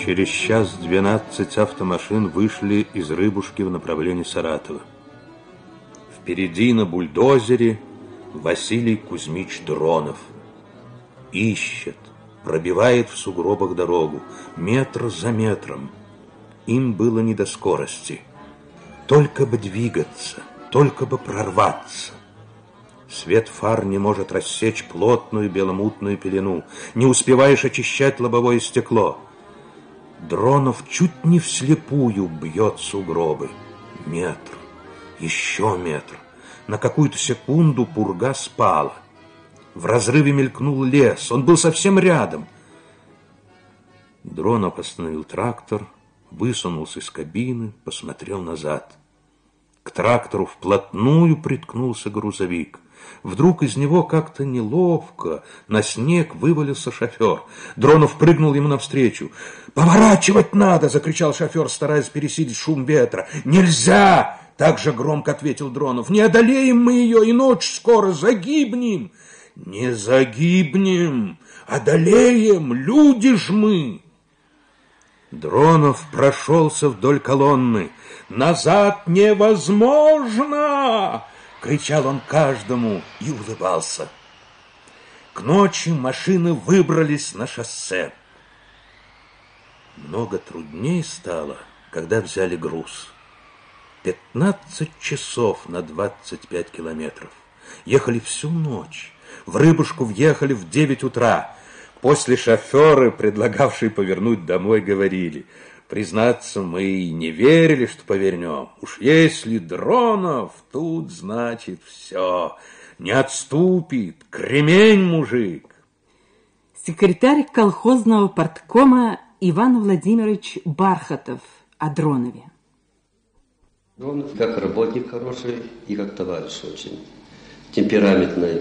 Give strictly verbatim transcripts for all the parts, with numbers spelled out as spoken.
Через час двенадцать автомашин вышли из Рыбушки в направлении Саратова. Впереди на бульдозере Василий Кузьмич Дронов. Ищет, пробивает в сугробах дорогу, метр за метром. Им было не до скорости. Только бы двигаться, только бы прорваться. Свет фар не может рассечь плотную беломутную пелену. Не успеваешь очищать лобовое стекло. Дронов чуть не вслепую бьет сугробы. Метр, еще метр. На какую-то секунду пурга спала. В разрыве мелькнул лес. Он был совсем рядом. Дронов остановил трактор, высунулся из кабины, посмотрел назад. К трактору вплотную приткнулся грузовик. Вдруг из него как-то неловко на снег вывалился шофер. Дронов прыгнул ему навстречу. «Поворачивать надо!» — закричал шофер, стараясь пересилить шум ветра. «Нельзя!» — так же громко ответил Дронов. «Не одолеем мы ее, и ночь скоро, загибнем!» «Не загибнем! Одолеем! Люди ж мы!» Дронов прошелся вдоль колонны. «Назад невозможно!» — кричал он каждому и улыбался. К ночи машины выбрались на шоссе. Много трудней стало, когда взяли груз. Пятнадцать часов на двадцать пять километров. Ехали всю ночь. В Рыбушку въехали в девять утра. После шоферы, предлагавшие повернуть домой, говорили: признаться, мы и не верили, что повернем. Уж если Дронов, тут значит все. Не отступит, кремень мужик. Секретарь колхозного парткома Иван Владимирович Бархатов о Дронове. Дронов как работник хороший и как товарищ очень темпераментный,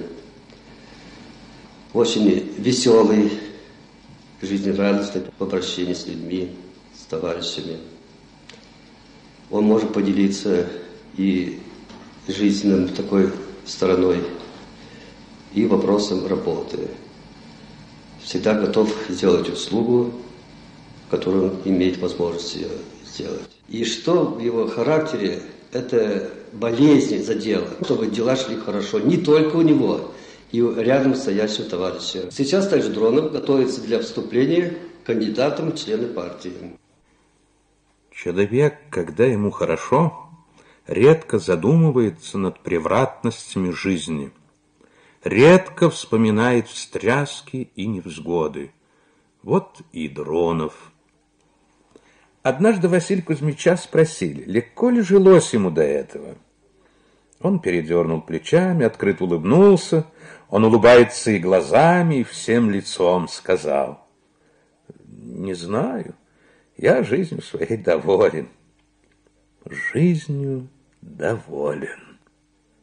очень веселый, жизнерадостный в обращении с людьми, с товарищами. Он может поделиться и жизненной такой стороной, и вопросом работы. Всегда готов сделать услугу, которую он имеет возможность сделать. И что в его характере, это болезнь за дело, чтобы дела шли хорошо не только у него, и рядом стоящего товарища. Сейчас также Дронов готовится для вступления кандидатом в члены партии. Человек, когда ему хорошо, редко задумывается над превратностями жизни, редко вспоминает встряски и невзгоды. Вот и Дронов. Однажды Василия Кузьмича спросили, легко ли жилось ему до этого. Он передернул плечами, открыто улыбнулся. Он улыбается и глазами, и всем лицом, сказал: не знаю, я жизнью своей доволен. Жизнью доволен.